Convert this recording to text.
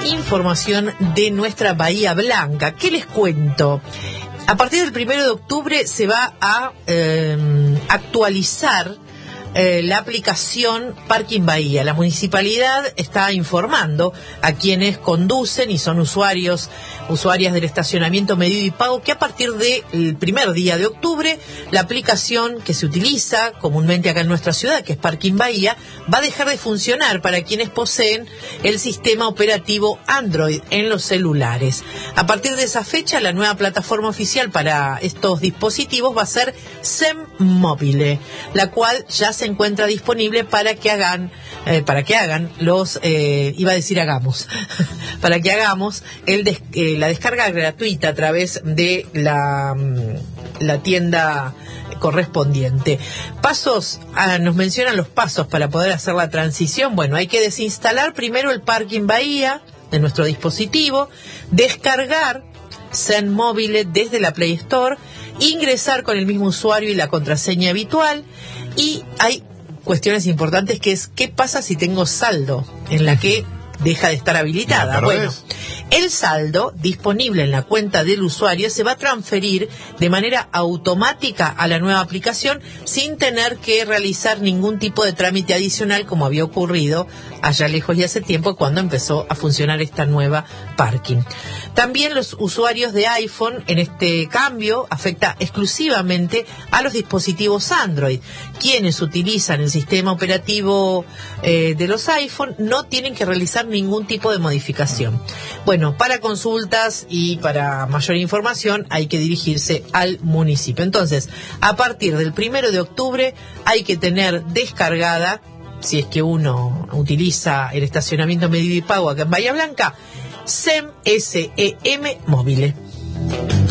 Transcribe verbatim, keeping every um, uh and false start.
información de nuestra Bahía Blanca. ¿Qué les cuento? A partir del primero de octubre se va a eh, actualizar eh, la aplicación Parking Bahía. La municipalidad está informando a quienes conducen y son usuarios, usuarias del estacionamiento medido y pago, que a partir del primer día de octubre la aplicación que se utiliza comúnmente acá en nuestra ciudad, que es Parking Bahía, va a dejar de funcionar para quienes poseen el sistema operativo Android en los celulares. A partir de esa fecha, la nueva plataforma oficial para estos dispositivos va a ser SEM Mobile, la cual ya se encuentra disponible para que hagan, eh, para que hagan los, eh, iba a decir hagamos, para que hagamos el des, eh, la descarga gratuita a través de la, la tienda correspondiente. Pasos, ah, nos mencionan los pasos para poder hacer la transición. Bueno, hay que desinstalar primero el Parking Bahía de nuestro dispositivo, descargar SEM Mobile desde la Play Store, ingresar con el mismo usuario y la contraseña habitual, y hay cuestiones importantes, que es ¿qué pasa si tengo saldo en la que deja de estar habilitada? Bueno, el saldo disponible en la cuenta del usuario se va a transferir de manera automática a la nueva aplicación sin tener que realizar ningún tipo de trámite adicional, como había ocurrido allá lejos y hace tiempo cuando empezó a funcionar esta nueva parking. También los usuarios de iPhone, en este cambio afecta exclusivamente a los dispositivos Android. Quienes utilizan el sistema operativo eh, de los iPhone no tienen que realizar ningún tipo de modificación. Bueno, para consultas y para mayor información hay que dirigirse al municipio. Entonces, a partir del primero de octubre hay que tener descargada, si es que uno utiliza el estacionamiento medido y pago acá en Bahía Blanca, SEM, S E M Mobile.